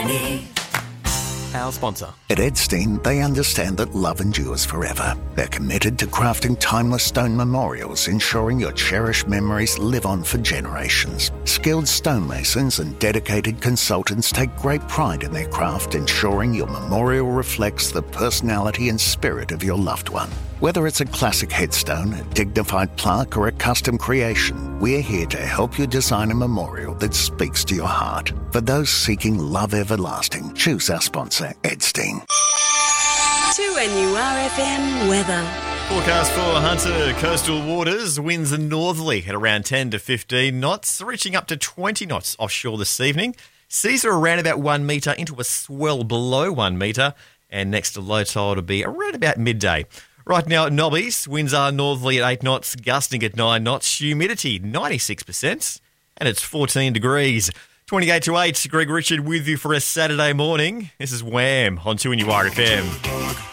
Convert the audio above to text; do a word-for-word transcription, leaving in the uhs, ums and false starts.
Money. Our sponsor. At Edstein, they understand that love endures forever. They're committed to crafting timeless stone memorials, ensuring your cherished memories live on for generations. Skilled stonemasons and dedicated consultants take great pride in their craft, ensuring your memorial reflects the personality and spirit of your loved one. Whether it's a classic headstone, a dignified plaque, or a custom creation, we're here to help you design a memorial that speaks to your heart. For those seeking love everlasting, choose our sponsor, Edstein. two N U R F M weather. Forecast for Hunter coastal waters. Winds are northerly at around ten to fifteen knots, reaching up to twenty knots offshore this evening. Seas are around about one metre into a swell below one metre, and next to low tide will be around about midday. Right now at Nobbies, winds are northerly at eight knots, gusting at nine knots, humidity ninety-six percent, and it's fourteen degrees. twenty-eight to eight, Greg Richard with you for a Saturday morning. This is Wham on two N U R F M.